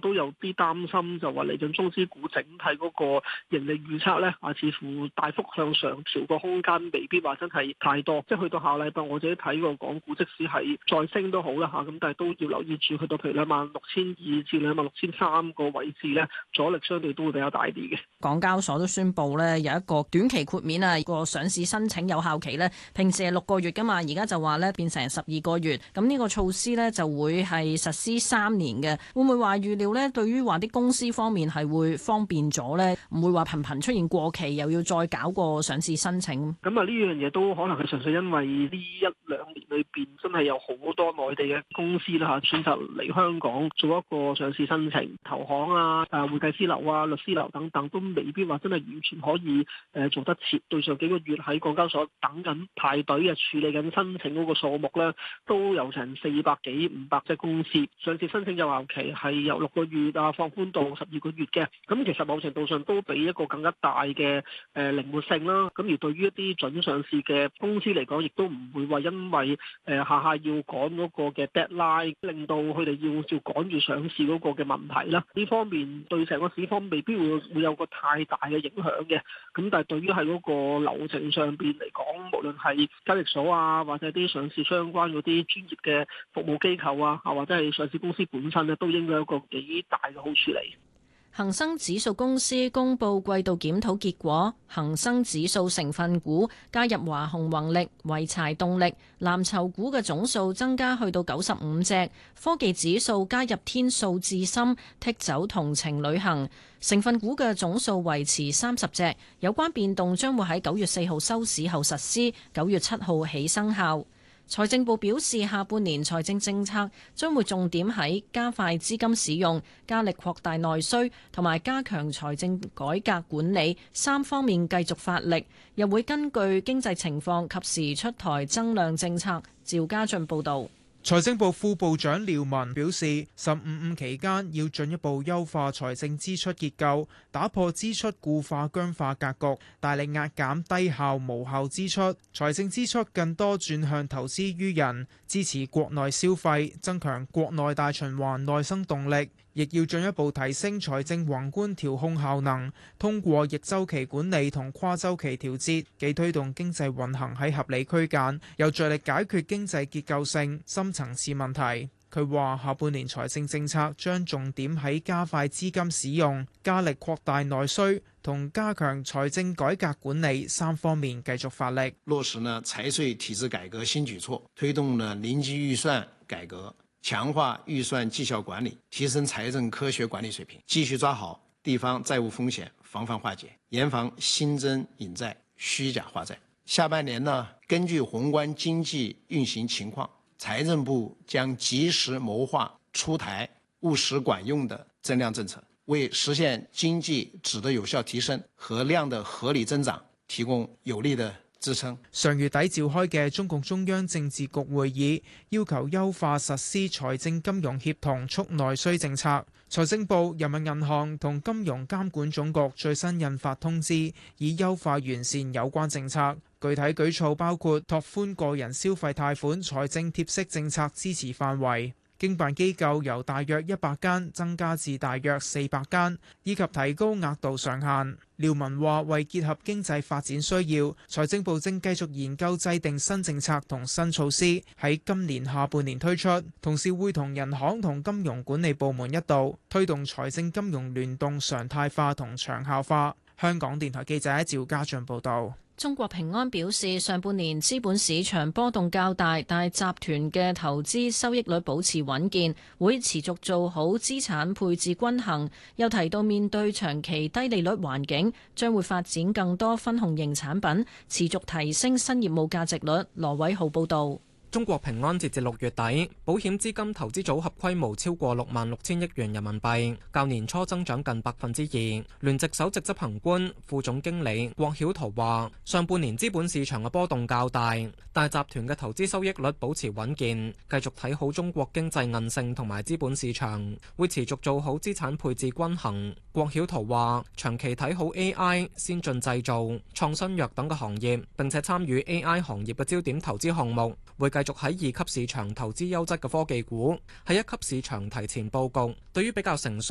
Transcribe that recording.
都有啲擔心，就話嚟緊中資股整體嗰個盈利預測咧似乎大幅向上調個空間未必話真係太多。即係去到下禮拜，我自己睇個港股，即使係再升都好啦咁但係都要留意住去到譬如26,200至26,300個位置咧，阻力相對都會比較大啲嘅。 港交所都宣布咧有一個短期豁免個上市申請有效期咧，平時係6個月噶嘛，而家就話咧變成12個月。咁呢個措施咧就會係實施3年嘅。會唔會話預料咧對於話啲公司方面係會方便咗咧？唔會話頻頻出現過期又要再搞個上市申請？ 咁呢樣嘢都可能係純粹因為呢1-2年裏邊真係有好多內地嘅公司啦選擇嚟香港做一個上市申請，投行會計師樓律師樓等等都未必話真係完全可以做得切。對上幾個月喺港交所等緊排隊處理緊申請嗰個數目咧，都有成400幾500隻公司上市申請有效期係由6個月放寬到12個月嘅。咁其實某程度上都俾一個更加大嘅靈活性啦。咁而對於一啲準上市嘅公司嚟講，亦都唔會話因為下下要趕嗰個嘅 deadline，令到佢哋要趕住上市嗰個嘅問題啦。呢方面對成個市況未必會有個太大嘅影響嘅。咁但係對於喺嗰個流程上邊嚟講，無論係交易所或者啲上市相關嗰啲專業嘅服務機構或者係上市公司本身咧，都應該有一個幾大嘅好處嚟。 恒生指數公司公布季度檢討結果，恒生指數成分股加入華虹宏力、濰柴動力，藍籌股嘅總數增加去到95隻，科技指數加入天數智深，剔走同程旅行，成分股嘅總數維持30隻。有關變動將會喺9月4號收市後實施，9月7號起生效。財政部表示，下半年財政政策將會重點喺加快資金使用、加力擴大內需同埋加強財政改革管理3方面繼續發力，又會根據經濟情況及時出台增量政策。趙家俊報導。 財政部副部長廖文表示，15期間要進一步優化財政支出結構，打破支出固化僵化格局，大力壓減低效無效支出，財政支出更多轉向投資於人，支持國內消費，增強國內大循環內生動力。亦要進一步提升財政宏觀調控效能，通過逆週期管理同跨週期調節，既推動經濟運行喺合理區間，又着力解決經濟結構性深層次問題。佢話下半年財政政策將重點喺加快資金使用、加力擴大內需同加強財政改革管理3方面繼續發力， 落實呢財稅體制改革新舉措，推動呢臨機預算改革，強化預算績效管理，提升財政科學管理水平，繼續抓好地方債務風險，防範化解，嚴防新增引債、虛假發債。下半年呢，根據宏觀經濟運行情況，財政部將及時謀劃出台務實管用的增量政策，為實現經濟質的有效提升和量的合理增長提供有力的支撐。 上月底召開嘅中共中央政治局會議，要求優化實施財政金融協同促內需政策。財政部、人民銀行同金融監管總局最新印發通知，以優化完善有關政策。具體舉措包括拓寬個人消費貸款財政貼息政策支持範圍，經辦機構由大約100間增加至大約400間，以及提高額度上限。廖文話：為結合經濟發展需要，財政部正繼續研究制定新政策同新措施，喺今年下半年推出，同時會同銀行同金融管理部門一道推動財政金融聯動常態化同長效化。香港電台記者趙家俊報道。 中國平安表示，上半年資本市場波動較大，但係集團嘅投資收益率保持穩健，會持續做好資產配置均衡。又提到面對長期低利率環境，將會發展更多分紅型產品，持續提升新業務價值率。羅偉浩報導。 中國平安截至6月底，保險資金投資組合規模超過66000億元人民幣，較年初增長近2%。聯席首席執行官、副總經理郭曉圖話：上半年資本市場嘅波動較大，但集團嘅投資收益率保持穩健，繼續睇好中國經濟韌性同埋資本市場，會持續做好資產配置均衡。郭曉圖話：長期睇好 AI、先進製造、創新藥等嘅行業，並且參與 AI 行業嘅焦點投資項目，會繼續喺2級市場投資優質嘅科技股，喺1級市場提前佈局。對於比較成熟